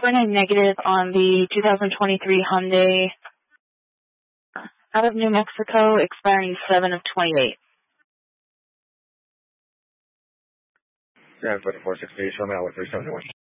running negative on the 2023 Hyundai out of New Mexico, expiring 7 of 28. 7 for the 468, show me out with 371.